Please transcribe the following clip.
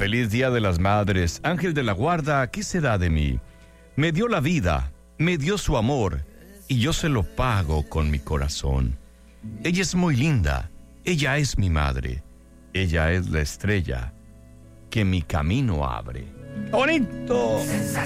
Feliz Día de las Madres. Ángel de la guarda, ¿qué será de mí? Me dio la vida, me dio su amor, y yo se lo pago con mi corazón. Ella es muy linda, ella es mi madre, ella es la estrella que mi camino abre. ¡Bonito!